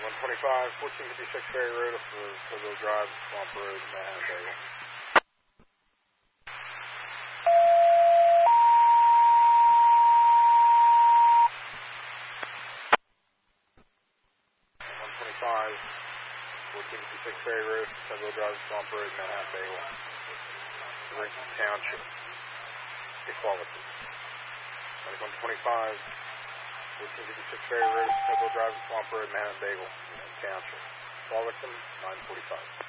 125, 1456 Ferry Road up to Coville Drive, Swamp Road, Manhattan Bagel. 1456 Ferry Road, Coville Drive, Swamp Road, Manhattan Bagel. Rington Township. Equality. 125, 1456 Ferry Road, Coville Drive, Swamp Road, Manhattan Bagel, Township. Wallerton, 945.